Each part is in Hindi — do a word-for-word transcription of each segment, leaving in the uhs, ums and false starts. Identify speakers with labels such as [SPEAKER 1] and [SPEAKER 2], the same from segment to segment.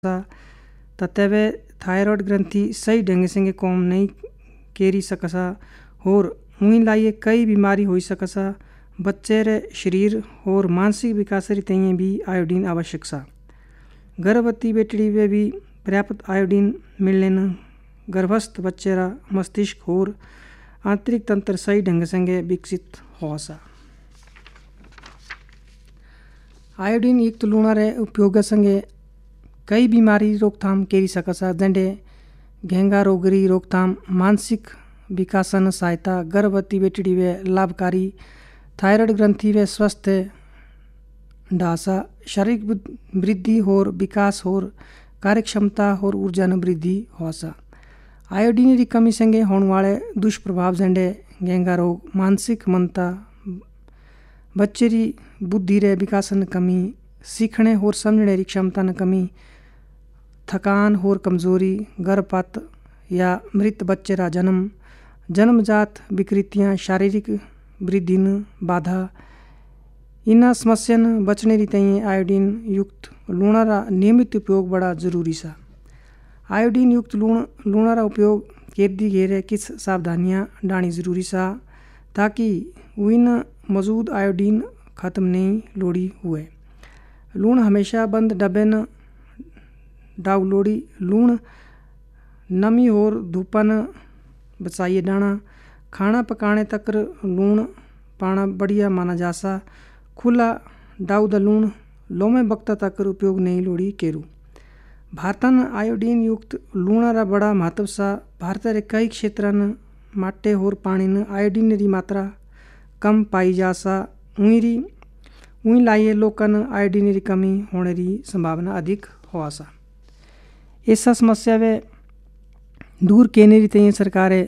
[SPEAKER 1] तत्वे थायराइड ग्रंथि सही ढंग से काम नहीं केरी सकसा और उन लाइए कई बीमारी हो सकसा। बच्चे रे शरीर और मानसिक विकास तैयार भी आयोडीन आवश्यक सा। गर्भवती बेटड़ी में भी पर्याप्त आयोडीन मिलने न गर्भस्थ बच्चे रा मस्तिष्क और आंतरिक तंत्र सही ढंग से विकसित हो सा। आयोडीन युक्त लूण रे उपयोग संगे कई बीमारी रोकथाम केरी सकसा। जंडे घेंगा रोगरी रोकथाम, मानसिक विकासन सहायता, गर्भवती बेटड़ी वे लाभकारी, थायराइड ग्रंथि वे स्वस्थ ढासा, शारीरिक वृद्धि और विकास और कार्यक्षमता और ऊर्जा न वृद्धि होसा। आयोडीन री कमी संगे होने वाले दुष्प्रभाव जंडे घेंगा रोग, मानसिक मनता, बच्चे री बुद्धि रे विकासन कमी, सीखने और समझने री क्षमता न कमी, थकान और कमजोरी, गर्भपात या मृत बच्चे रा जन्म, जन्मजात विकृतियाँ, शारीरिक वृद्धि न बाधा, इन समस्या न बचने री तई आयोडीन युक्त लूण रा नियमित उपयोग बड़ा जरूरी सा। आयोडीन युक्त लूण लूण रा उपयोग केरदी घेरे किस सावधानियाँ डाणी जरूरी सा ताकि विन मौजूद आयोडीन खत्म नहीं लोड़ी हुए। लूण हमेशा बंद डब्बे न डाउ लोड़ी। लूण नमी और धूपन बचाइए डाना। खाना पकाने तक लूण पाना बढ़िया माना जासा। खुला डाउ द लूण लोमे वक्त तक उपयोग नहीं लोड़ी केरू। भारतन आयोडीन युक्त लूण रा बड़ा महत्व सा। भारत रे कई क्षेत्रन माटे और पानी न आयोडीन री मात्रा कम पाई जासा। उईरी उई लाइए लोकन आयोडीन री कमी होने री संभावना अधिक हो सा। ऐसा समस्या वे दूर केने री तई सरकारें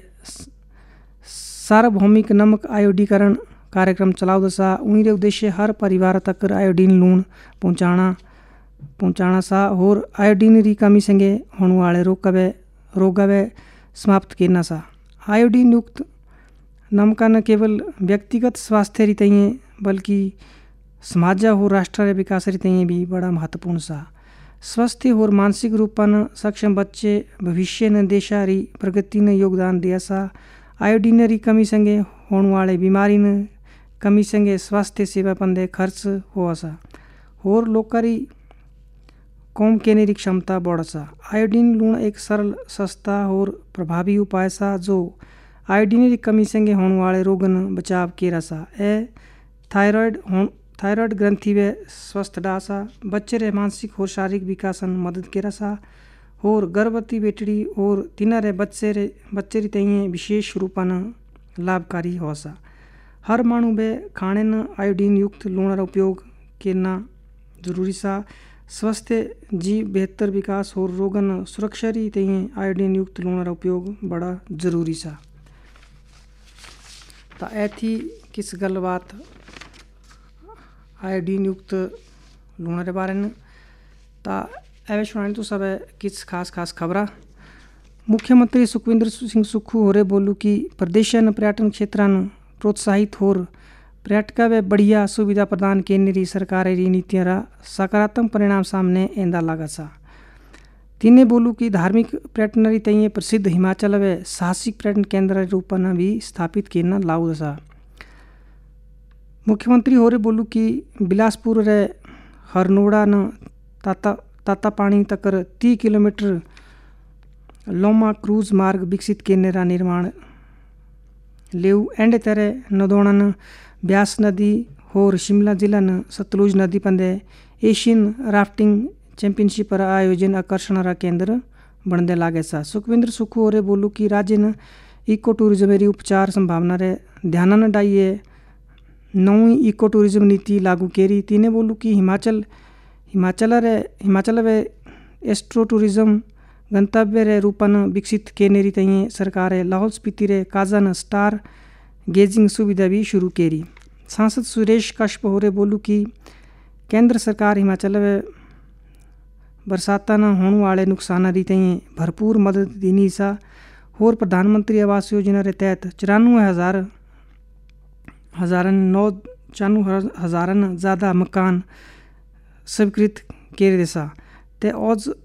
[SPEAKER 1] सार्वभौमिक नमक आयोडीकरण कार्यक्रम चलाव दसा। उनके उद्देश्य हर परिवार तक आयोडीन लूण पहुँचाना पहुँचाना सा और आयोडीन री कमी संगे होने वाले रोग वे रोग वे समाप्त करना सा। आयोडीन युक्त नमक न केवल व्यक्तिगत स्वास्थ्य री तई बल्कि समाज और राष्ट्र रे विकास री तई भी बड़ा महत्वपूर्ण सा। स्वस्थ और मानसिक रूपन सक्षम बच्चे भविष्य न देशा री प्रगति न योगदान दिया सा। आयोडीन री कमी संगे होने वाले बीमारी न कमी संगे स्वास्थ्य सेवा पंदे खर्च हो सा और लोकरी कौम केने री क्षमता बढ़ सा। आयोडीन लूण एक सरल, सस्ता और प्रभावी उपाय सा जो आयोडीन री कमी संगे होने वाले रोगन बचाव केरा सा। ए थायराइड थायराइड ग्रंथि वे स्वस्थ डासा, बच्चे रे मानसिक और शारीरिक विकासन मदद केरा सा और गर्भवती बेटड़ी और तिना रे बच्चे रे बच्चे री तई विशेष रूपन लाभकारी हो सा। हर मानू बे खाने न आयोडीन युक्त लूण रा उपयोग करना जरूरी सा। स्वस्थ जीव बेहतर विकास और रोगन सुरक्षा री तई आयोडीन युक्त लूण रा उपयोग बड़ा जरूरी सा। ता ऐथी किस गलबात आयोडीन युक्त लूण रे बारे न ता एवे सुनानी तो सब किस खास खास खबरा। मुख्यमंत्री सुखविंदर सिंह सुक्खू होरे बोलू कि प्रदेशन पर्यटन क्षेत्रन प्रोत्साहित होर पर्यटका वे बढ़िया सुविधा प्रदान करने री सरकार री नीतियां रा सकारात्मक परिणाम सामने एंदा लगा सा। तिने बोलू कि धार्मिक पर्यटन री तई प्रसिद्ध हिमाचल वे साहसिक पर्यटन केंद्र रूप न भी स्थापित करना लाऊ सा। मुख्यमंत्री होरे बोलू कि बिलासपुर रे हरनोड़ा न ताता ताता पानी तक तीस किलोमीटर लोमा क्रूज मार्ग विकसित करने रा निर्माण लेऊ। एंड तरह नदौणन ब्यास नदी और शिमला जिला न सतलुज नदी पंदे एशियन राफ्टिंग चैंपियनशिप रा आयोजन आकर्षण रा केंद्र बनने लागे सा। सुखविंदर सुक्खू और बोलू कि राज्य न इको टूरिज्म री उपचार संभावना रे ध्यान न डाइए नई इको टूरिज्म नीति लागू केरी। तिने बोलू कि हिमाचल हिमाचल रे हिमाचल वे एस्ट्रो टूरिज्म गंतव्य रे रूपन विकसित करने री तई सरकार लाहौल स्पीति रे काजन स्टार गेजिंग सुविधा भी शुरू केरी। सांसद सुरेश कश्यप होरे बोलू कि केंद्र सरकार हिमाचल वे बरसाता न होने वाले नुकसान री तई भरपूर मदद देनी सा और प्रधानमंत्री आवास योजना रे तहत चौरानवे हज़ार हज़ारन नौ चौरानवे हज़ारन ज़्यादा मकान स्वीकृत केरे सा। ते औज